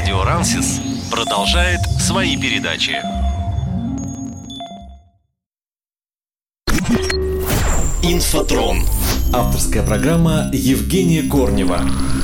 Радио Рансис продолжает свои передачи. Инфотрон. Авторская программа Евгения Корнева.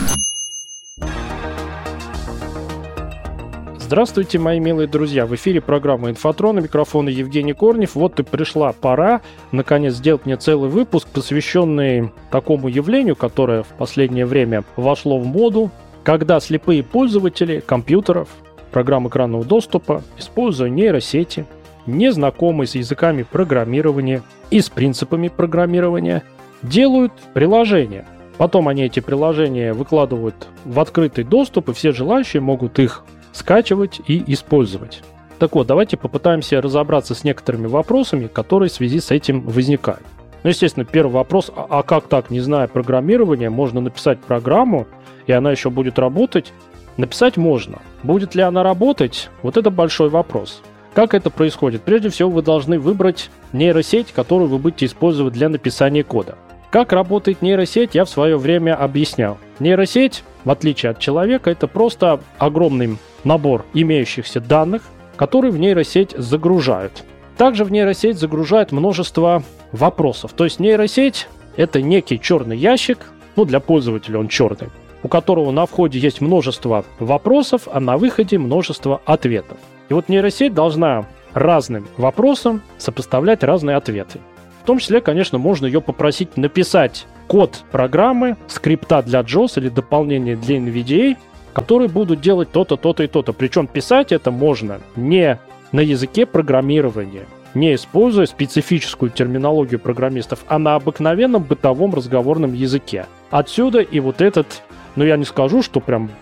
Здравствуйте, мои милые друзья! В эфире программа «Инфотрон», у микрофона Евгений Корнев. Вот и пришла пора, наконец, сделать мне целый выпуск, посвященный такому явлению, которое в последнее время вошло в моду, когда слепые пользователи компьютеров, программ экранного доступа, используя нейросети, не знакомые с языками программирования и с принципами программирования, делают приложения. Потом они эти приложения выкладывают в открытый доступ, и все желающие могут их скачивать и использовать. Так вот, давайте попытаемся разобраться с некоторыми вопросами, которые в связи с этим возникают. Ну, естественно, первый вопрос, а как так, не зная программирования, можно написать программу, и она еще будет работать? Написать можно. Будет ли она работать? Вот это большой вопрос. Как это происходит? Прежде всего, вы должны выбрать нейросеть, которую вы будете использовать для написания кода. Как работает нейросеть, я в свое время объяснял. Нейросеть, в отличие от человека, это просто огромный набор имеющихся данных, которые в нейросеть загружают. Также в нейросеть загружают множество вопросов. То есть нейросеть – это некий черный ящик, для пользователя он черный, у которого на входе есть множество вопросов, а на выходе множество ответов. И вот нейросеть должна разным вопросам сопоставлять разные ответы. В том числе, конечно, можно ее попросить написать код программы, скрипта для JAWS или дополнения для NVDA, которые будут делать то-то, то-то и то-то. Причем писать это можно не на языке программирования, не используя специфическую терминологию программистов, а на обыкновенном бытовом разговорном языке. Отсюда и вот этот, я не скажу, что прям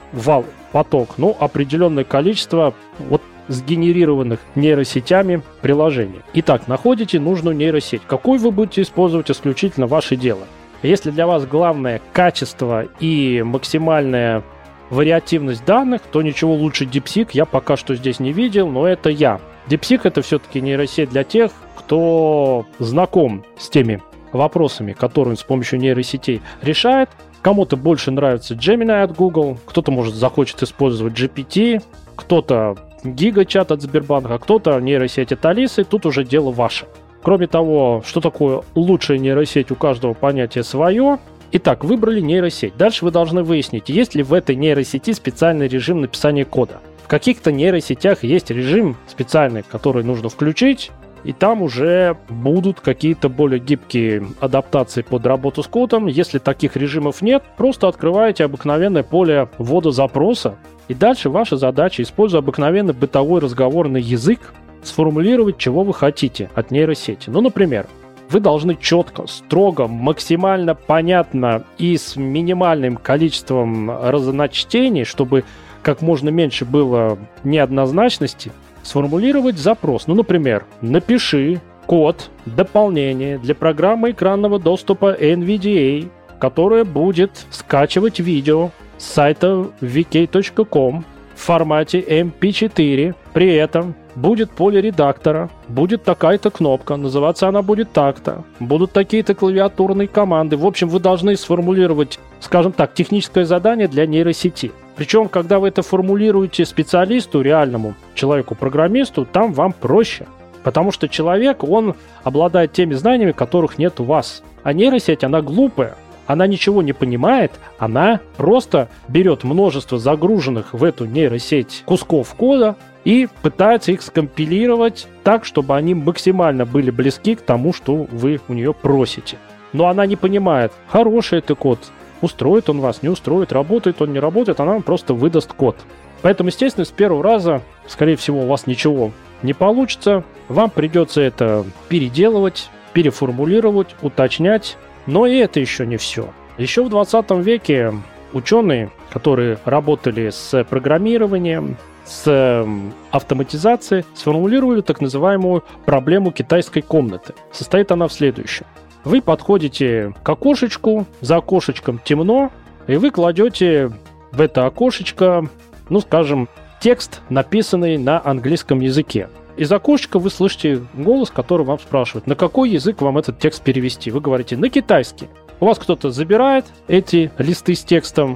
поток, но определенное количество сгенерированных нейросетями приложений. Итак, находите нужную нейросеть. Какую вы будете использовать, исключительно ваше дело. Если для вас главное качество и максимальная вариативность данных, то ничего лучше DeepSeek я пока что здесь не видел, но это я. DeepSeek — это все-таки нейросеть для тех, кто знаком с теми вопросами, которые он с помощью нейросетей решает. Кому-то больше нравится Gemini от Google, кто-то, может, захочет использовать GPT, кто-то GigaChat от Сбербанка, а кто-то нейросеть от Алисы. Тут уже дело ваше. Кроме того, что такое лучшая нейросеть, у каждого понятие свое. Итак, выбрали нейросеть. Дальше вы должны выяснить, есть ли в этой нейросети специальный режим написания кода. В каких-то нейросетях есть режим специальный, который нужно включить, и там уже будут какие-то более гибкие адаптации под работу с кодом. Если таких режимов нет, просто открываете обыкновенное поле ввода запроса, и дальше ваша задача, используя обыкновенный бытовой разговорный язык, сформулировать, чего вы хотите от нейросети. Например, вы должны четко, строго, максимально понятно и с минимальным количеством разночтений, чтобы как можно меньше было неоднозначности, сформулировать запрос. Например, напиши код дополнения для программы экранного доступа NVDA, которая будет скачивать видео с сайта vk.com в формате MP4. При этом будет поле редактора, будет такая-то кнопка, называться она будет так-то, будут такие-то клавиатурные команды. В общем, вы должны сформулировать, скажем так, техническое задание для нейросети. Причем, когда вы это формулируете специалисту, реальному человеку-программисту, там вам проще. Потому что человек, он обладает теми знаниями, которых нет у вас. А нейросеть, она глупая. Она ничего не понимает, она просто берет множество загруженных в эту нейросеть кусков кода и пытается их скомпилировать так, чтобы они максимально были близки к тому, что вы у нее просите. Но она не понимает, хороший это код, устроит он вас, не устроит, работает он, не работает, она вам просто выдаст код. Поэтому, естественно, с первого раза, скорее всего, у вас ничего не получится, вам придется это переделывать, переформулировать, уточнять. Но и это еще не все. Еще в 20 веке ученые, которые работали с программированием, с автоматизацией, сформулировали так называемую проблему китайской комнаты. Состоит она в следующем. Вы подходите к окошечку, за окошечком темно, и вы кладете в это окошечко, скажем, текст, написанный на английском языке. Из окошечка вы слышите голос, который вам спрашивает, на какой язык вам этот текст перевести. Вы говорите, на китайский. У вас кто-то забирает эти листы с текстом,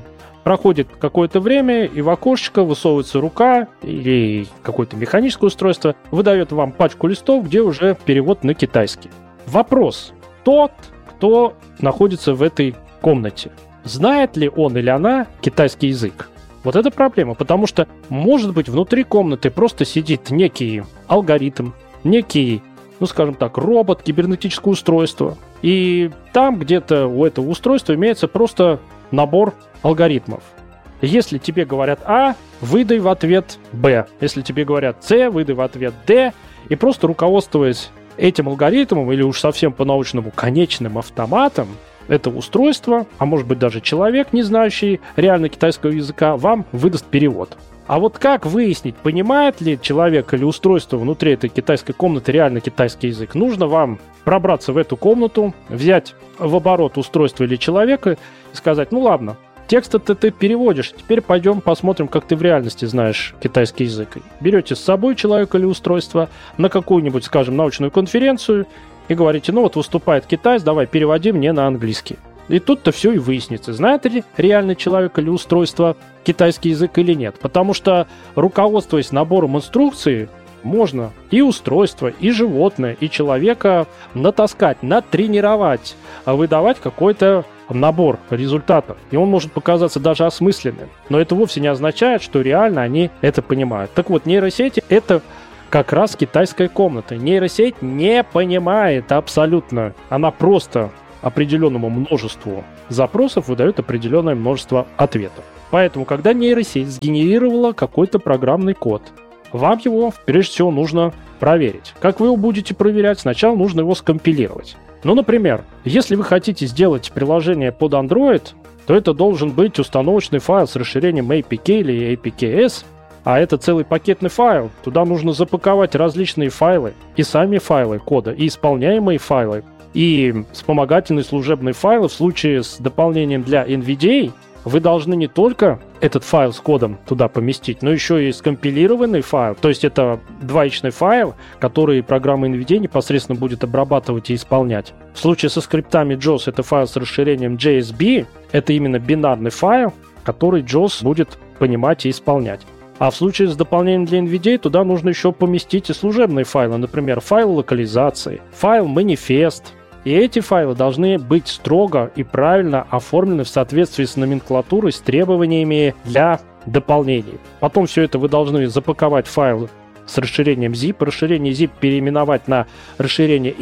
Проходит какое-то время, и в окошечко высовывается рука или какое-то механическое устройство, выдает вам пачку листов, где уже перевод на китайский. Вопрос. Тот, кто находится в этой комнате, знает ли он или она китайский язык? Вот это проблема, потому что, может быть, внутри комнаты просто сидит некий алгоритм, некий, ну, скажем так, робот, кибернетическое устройство. И там где-то у этого устройства имеется просто набор алгоритмов. Если тебе говорят А, выдай в ответ Б. Если тебе говорят С, выдай в ответ Д. И просто руководствуясь этим алгоритмом, или уж совсем по-научному конечным автоматом, это устройство, а может быть даже человек, не знающий реально китайского языка, вам выдаст перевод. А вот как выяснить, понимает ли человек или устройство внутри этой китайской комнаты реально китайский язык? Нужно вам пробраться в эту комнату, взять в оборот устройство или человека и сказать: ну ладно, текст-то ты переводишь, теперь пойдем посмотрим, как ты в реальности знаешь китайский язык. Берете с собой человека или устройство на какую-нибудь, скажем, научную конференцию и говорите: ну вот выступает китаец, давай переводи мне на английский. И тут-то все и выяснится, знает ли реальный человек или устройство китайский язык или нет. Потому что, руководствуясь набором инструкций, можно и устройство, и животное, и человека натаскать, натренировать, выдавать какой-то набор результатов. И он может показаться даже осмысленным. Но это вовсе не означает, что реально они это понимают. Так вот, нейросети — это как раз китайская комната. Нейросеть не понимает абсолютно. Она просто определенному множеству запросов выдает определенное множество ответов. Поэтому, когда нейросеть сгенерировала какой-то программный код, вам его, прежде всего, нужно проверить. Как вы его будете проверять? Сначала нужно его скомпилировать. Ну, например, если вы хотите сделать приложение под Android, то это должен быть установочный файл с расширением APK или APKS, а это целый пакетный файл. Туда нужно запаковать различные файлы, и сами файлы кода, и исполняемые файлы, и вспомогательные служебные файлы. В случае с дополнением для NVDA вы должны не только этот файл с кодом туда поместить, но еще и скомпилированный файл. То есть это двоичный файл, который программа NVDA непосредственно будет обрабатывать и исполнять. В случае со скриптами JAWS это файл с расширением JSB. Это именно бинарный файл, который JAWS будет понимать и исполнять. А в случае с дополнением для NVDA туда нужно еще поместить и служебные файлы. Например, файл локализации, файл манифест. И эти файлы должны быть строго и правильно оформлены в соответствии с номенклатурой, с требованиями для дополнений. Потом все это вы должны запаковать в файл с расширением zip. Расширение zip переименовать на расширение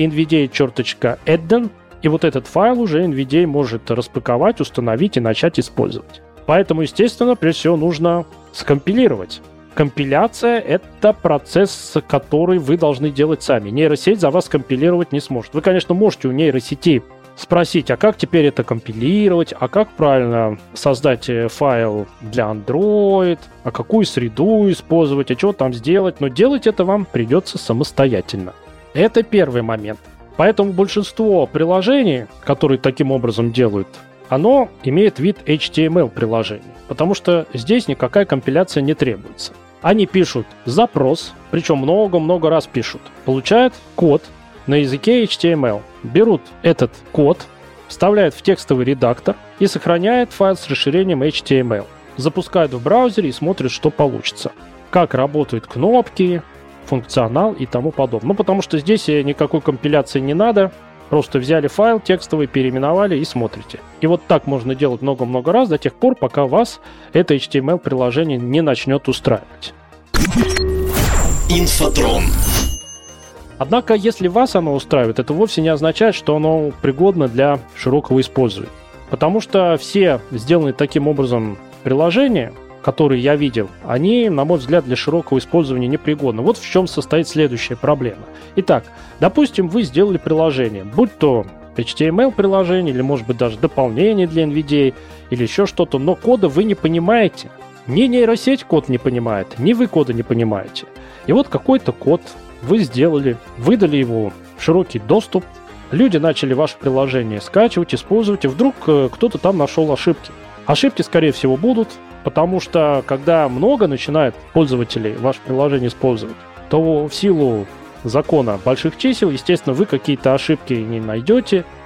NVDA.addon. И вот этот файл уже NVDA может распаковать, установить и начать использовать. Поэтому, естественно, прежде всего нужно скомпилировать. Компиляция — это процесс, который вы должны делать сами. Нейросеть за вас компилировать не сможет. Вы, конечно, можете у нейросети спросить, а как теперь это компилировать, а как правильно создать файл для Android, а какую среду использовать, а что там сделать. Но делать это вам придется самостоятельно. Это первый момент. Поэтому большинство приложений, которые таким образом делают, оно имеет вид HTML-приложений, потому что здесь никакая компиляция не требуется. Они пишут запрос, причем много-много раз пишут, получают код на языке HTML, берут этот код, вставляют в текстовый редактор и сохраняют файл с расширением HTML, запускают в браузере и смотрят, что получится, как работают кнопки, функционал и тому подобное. Ну, потому что здесь никакой компиляции не надо. Просто взяли файл текстовый, переименовали и смотрите. И вот так можно делать много-много раз до тех пор, пока вас это HTML-приложение не начнет устраивать. Инфотрон. Однако, если вас оно устраивает, это вовсе не означает, что оно пригодно для широкого использования. Потому что все сделанные таким образом приложения, которые я видел, они, на мой взгляд, для широкого использования непригодны. Вот в чем состоит следующая проблема. Итак, допустим, вы сделали приложение, будь то HTML-приложение, или, может быть, даже дополнение для NVDA, или еще что-то, но кода вы не понимаете. Ни нейросеть код не понимает, ни вы кода не понимаете. И вот какой-то код вы сделали, выдали его в широкий доступ, люди начали ваше приложение скачивать, использовать, и вдруг кто-то там нашел ошибки. Ошибки, скорее всего, будут, потому что, когда много начинает пользователей ваше приложение использовать, то в силу закона больших чисел, естественно, вы какие-то ошибки не найдете,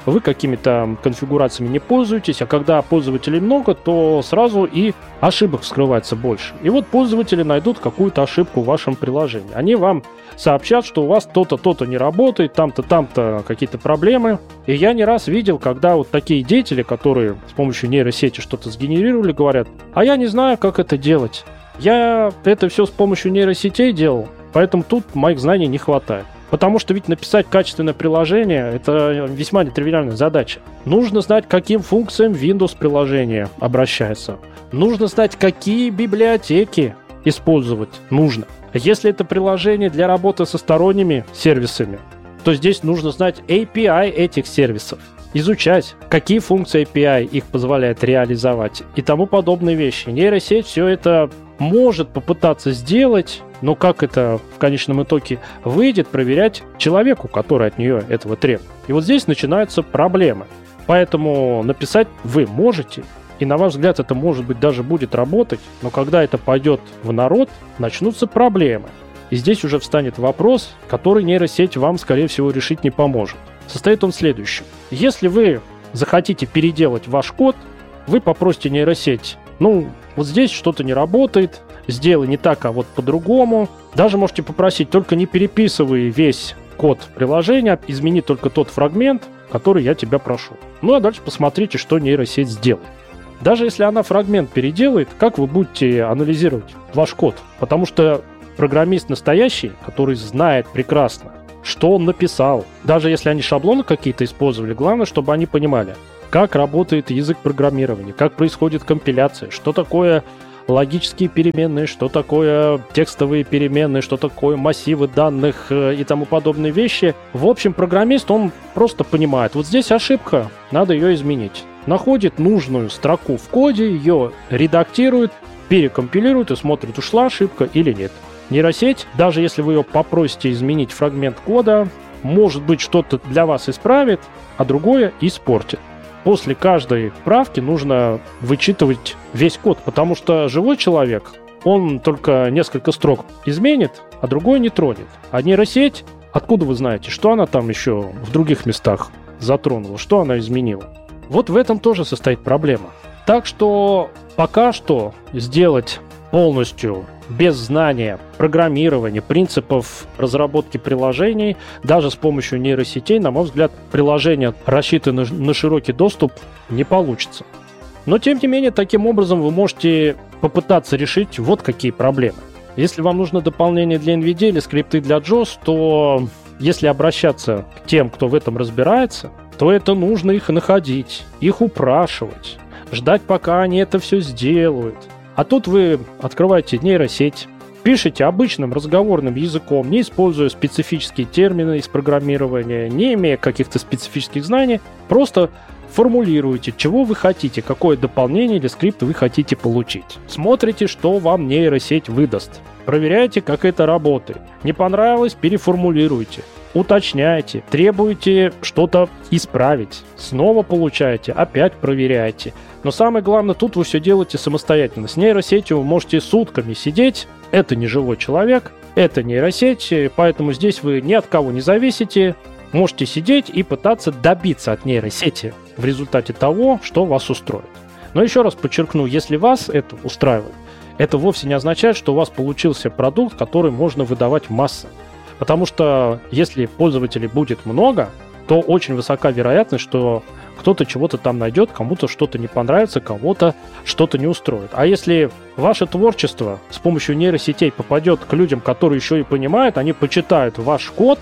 вы какими-то конфигурациями не пользуетесь, а когда пользователей много, то сразу и ошибок вскрывается больше. И вот пользователи найдут какую-то ошибку в вашем приложении. Они вам сообщат, что у вас то-то, то-то не работает, там-то, там-то какие-то проблемы. И я не раз видел, когда вот такие деятели, которые с помощью нейросети что-то сгенерировали, говорят: а я не знаю, как это делать. Я это все с помощью нейросетей делал, поэтому тут моих знаний не хватает. Потому что ведь написать качественное приложение – это весьма нетривиальная задача. Нужно знать, к каким функциям Windows приложение обращается. Нужно знать, какие библиотеки использовать нужно. Если это приложение для работы со сторонними сервисами, то здесь нужно знать API этих сервисов. Изучать, какие функции API их позволяет реализовать и тому подобные вещи. Нейросеть все это может попытаться сделать, но как это в конечном итоге выйдет, проверять человеку, который от нее этого требует. И вот здесь начинаются проблемы. Поэтому написать вы можете, и на ваш взгляд это, может быть, даже будет работать, но когда это пойдет в народ, начнутся проблемы. И здесь уже встанет вопрос, который нейросеть вам, скорее всего, решить не поможет. Состоит он в следующем. Если вы захотите переделать ваш код, вы попросите нейросеть: вот здесь что-то не работает, сделай не так, а вот по-другому. Даже можете попросить: только не переписывай весь код приложения, измени только тот фрагмент, который я тебя прошу. А дальше посмотрите, что нейросеть сделает. Даже если она фрагмент переделает, как вы будете анализировать ваш код? Потому что программист настоящий, который знает прекрасно, что он написал. Даже если они шаблоны какие-то использовали, главное, чтобы они понимали, как работает язык программирования, как происходит компиляция, что такое логические переменные, что такое текстовые переменные, что такое массивы данных и тому подобные вещи. В общем, программист, он просто понимает: вот здесь ошибка, надо ее изменить. Находит нужную строку в коде, ее редактирует, перекомпилирует и смотрит, ушла ошибка или нет. Нейросеть, даже если вы ее попросите изменить фрагмент кода, может быть, что-то для вас исправит, а другое испортит. После каждой правки нужно вычитывать весь код, потому что живой человек, он только несколько строк изменит, а другое не тронет. А нейросеть, откуда вы знаете, что она там еще в других местах затронула, что она изменила? Вот в этом тоже состоит проблема. Так что пока что сделать полностью без знания программирования, принципов разработки приложений, даже с помощью нейросетей, на мой взгляд, приложения, рассчитанные на широкий доступ, не получится. Но, тем не менее, таким образом вы можете попытаться решить вот какие проблемы. Если вам нужно дополнение для NVIDIA или скрипты для JAWS, то если обращаться к тем, кто в этом разбирается, то это нужно их находить, их упрашивать, ждать, пока они это все сделают. А тут вы открываете нейросеть, пишете обычным разговорным языком, не используя специфические термины из программирования, не имея каких-то специфических знаний, просто формулируете, чего вы хотите, какое дополнение или скрипт вы хотите получить. Смотрите, что вам нейросеть выдаст. Проверяйте, как это работает. Не понравилось — переформулируйте. Уточняйте, требуете что-то исправить. Снова получаете, опять проверяете. Но самое главное, тут вы все делаете самостоятельно. С нейросетью вы можете сутками сидеть. Это не живой человек, это нейросеть, поэтому здесь вы ни от кого не зависите. Можете сидеть и пытаться добиться от нейросети в результате того, что вас устроит. Но еще раз подчеркну, если вас это устраивает, это вовсе не означает, что у вас получился продукт, который можно выдавать в массы. Потому что если пользователей будет много, то очень высока вероятность, что кто-то чего-то там найдет, кому-то что-то не понравится, кого-то что-то не устроит. А если ваше творчество с помощью нейросетей попадет к людям, которые еще и понимают, они почитают ваш код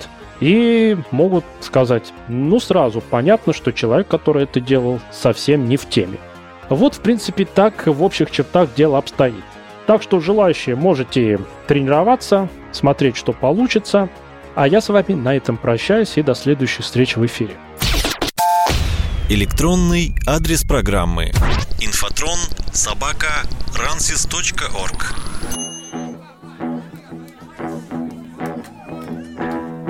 и могут сказать: сразу понятно, что человек, который это делал, совсем не в теме. Вот, в принципе, так в общих чертах дело обстоит. Так что желающие можете тренироваться, смотреть, что получится. А я с вами на этом прощаюсь и до следующих встреч в эфире. Электронный адрес программы: infotron@ransys.org.